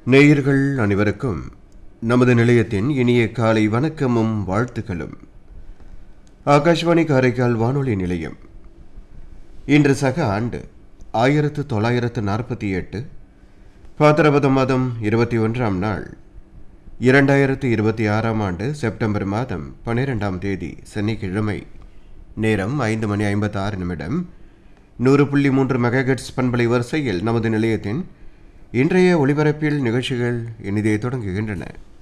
நேயர்கள் அனைவருக்கும் நமது நிலையத்தின் இனிய காலை வணக்கமும் வாழ்த்துக்களும். ஆகாஷ்வாணி காரைக்கால் வானொலி நிலையம். இன்று சக ஆண்டு 1948 பாத்திரபத மாதம் 21ஆம் நாள் 2026ஆம் ஆண்டு செப்டம்பர் மாதம் 12ஆம் தேதி சனிக்கிழமை. நேரம் 5:56 100.3 மெகாஹெர்ட்ஸ் பண்பலை வரிசையில் நமது நிலையத்தின் இன்றைய ஒளிபரப்பில் நிகழ்ச்சிகள் இனிதே தொடங்குகின்றன.